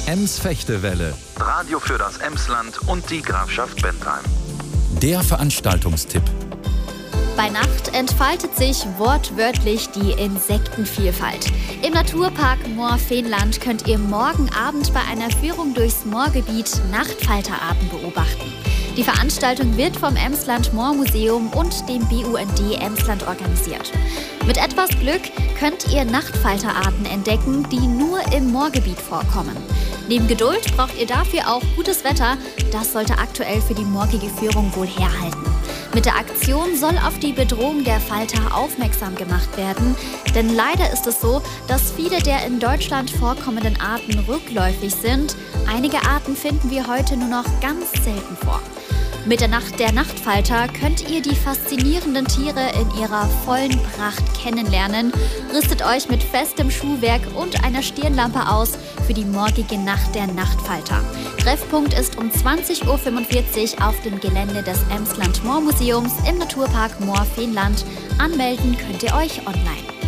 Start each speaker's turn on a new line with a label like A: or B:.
A: Ems-Fechtewelle.
B: Radio für das Emsland und die Grafschaft Bentheim.
A: Der Veranstaltungstipp.
C: Bei Nacht entfaltet sich wortwörtlich die Insektenvielfalt. Im Naturpark Moor-Feenland könnt ihr morgen Abend bei einer Führung durchs Moorgebiet Nachtfalterarten beobachten. Die Veranstaltung wird vom Emsland-Moor-Museum und dem BUND Emsland organisiert. Mit etwas Glück könnt ihr Nachtfalterarten entdecken, die nur im Moorgebiet vorkommen. Neben Geduld braucht ihr dafür auch gutes Wetter. Das sollte aktuell für die morgige Führung wohl herhalten. Mit der Aktion soll auf die Bedrohung der Falter aufmerksam gemacht werden. Denn leider ist es so, dass viele der in Deutschland vorkommenden Arten rückläufig sind. Einige Arten finden wir heute nur noch ganz selten vor. Mit der Nacht der Nachtfalter könnt ihr die faszinierenden Tiere in ihrer vollen Pracht kennenlernen. Rüstet euch mit festem Schuhwerk und einer Stirnlampe aus für die morgige Nacht der Nachtfalter. Treffpunkt ist um 20:45 Uhr auf dem Gelände des Emsland-Moor-Museums im Naturpark Moor-Feenland. Anmelden könnt ihr euch online.